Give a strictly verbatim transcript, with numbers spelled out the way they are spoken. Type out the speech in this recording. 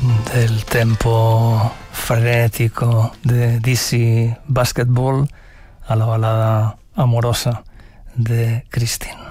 del tempo frenético de D C Basketball a la balada amorosa de Christine.